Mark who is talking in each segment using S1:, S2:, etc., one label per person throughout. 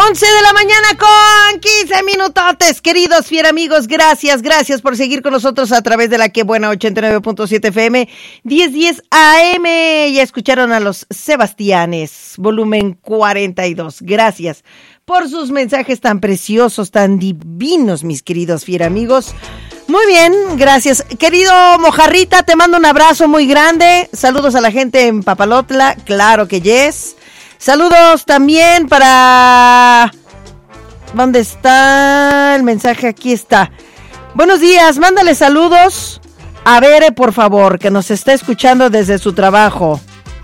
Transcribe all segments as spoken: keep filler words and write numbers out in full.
S1: once de la mañana con quince minutotes, queridos fiera amigos, gracias, gracias por seguir con nosotros a través de la Que Buena ochenta y nueve punto siete F M, diez diez A M. Ya escucharon a los Sebastianes, volumen cuarenta y dos. Gracias por sus mensajes tan preciosos, tan divinos, mis queridos fiera amigos. Muy bien, gracias. Querido Mojarrita, te mando un abrazo muy grande. Saludos a la gente en Papalotla, claro que yes. Saludos también para... ¿Dónde está el mensaje? Aquí está. Buenos días, mándale saludos a Bere, por favor, que nos está escuchando desde su trabajo.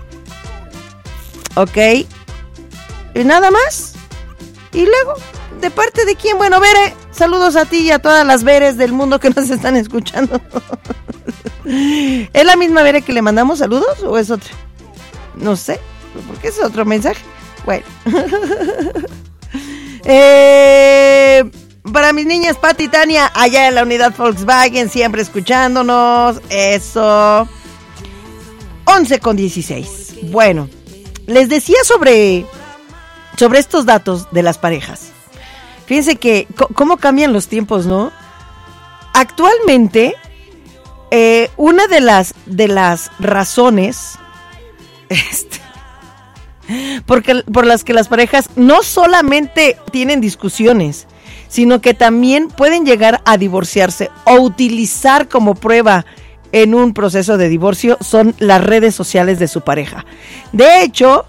S1: Ok. ¿Y nada más? ¿Y luego? ¿De parte de quién? Bueno, Bere, saludos a ti y a todas las Beres del mundo que nos están escuchando. ¿Es la misma Bere que le mandamos saludos o es otra? No sé. ¿Por qué es otro mensaje? Bueno. eh, para mis niñas Pati y Tania, allá en la unidad Volkswagen, siempre escuchándonos. Eso. once con dieciséis. Bueno, les decía sobre, sobre estos datos de las parejas. Fíjense que c- cómo cambian los tiempos, ¿no? Actualmente, eh, una de las, de las razones... Este, Porque, por las que las parejas no solamente tienen discusiones, sino que también pueden llegar a divorciarse o utilizar como prueba en un proceso de divorcio son las redes sociales de su pareja. De hecho,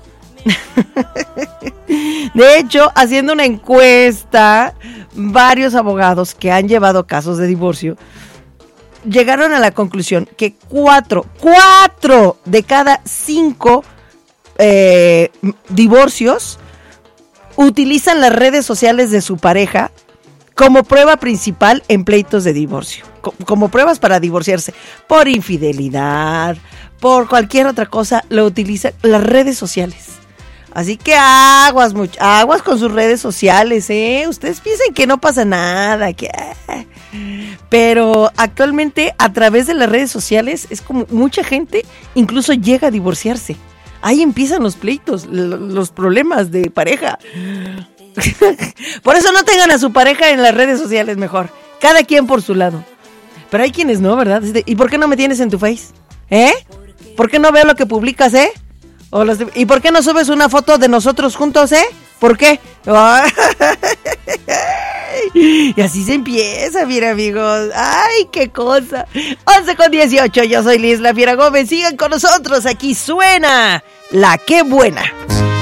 S1: de hecho, haciendo una encuesta, varios abogados que han llevado casos de divorcio llegaron a la conclusión que cuatro, cuatro de cada cinco Eh, divorcios utilizan las redes sociales de su pareja como prueba principal en pleitos de divorcio, co- como pruebas para divorciarse, por infidelidad, por cualquier otra cosa, lo utilizan las redes sociales. Así que aguas, much- aguas con sus redes sociales, ¿eh? Ustedes piensan que no pasa nada, que... Pero actualmente a través de las redes sociales es como mucha gente incluso llega a divorciarse. Ahí empiezan los pleitos, los problemas de pareja. Por eso no tengan a su pareja en las redes sociales mejor. Cada quien por su lado. Pero hay quienes no, ¿verdad? ¿Y por qué no me tienes en tu Face? ¿Eh? ¿Por qué no veo lo que publicas, eh? O los de... ¿Y por qué no subes una foto de nosotros juntos, eh? ¿Por qué? Y así se empieza, mira, amigos. ¡Ay, qué cosa! once con dieciocho, yo soy Liz La Fiera Gómez. Sigan con nosotros, aquí suena La Que Buena.